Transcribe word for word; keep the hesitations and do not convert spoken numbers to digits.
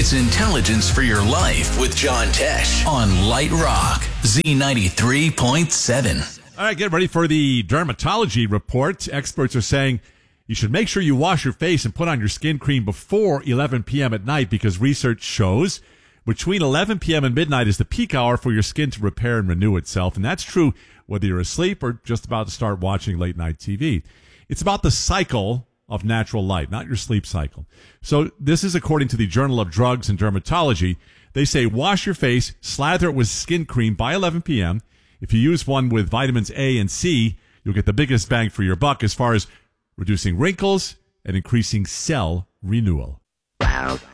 It's intelligence for your life with John Tesh on Light Rock, Z ninety-three point seven. All right, get ready for the dermatology report. Experts are saying you should make sure you wash your face and put on your skin cream before eleven p.m. at night because research shows between eleven p.m. and midnight is the peak hour for your skin to repair and renew itself. And that's true whether you're asleep or just about to start watching late night T V. It's about the cycle of natural light, not your sleep cycle. So this is according to the Journal of Drugs and Dermatology. They say wash your face, slather it with skin cream by eleven p.m. If you use one with vitamins A and C, you'll get the biggest bang for your buck as far as reducing wrinkles and increasing cell renewal. Wow.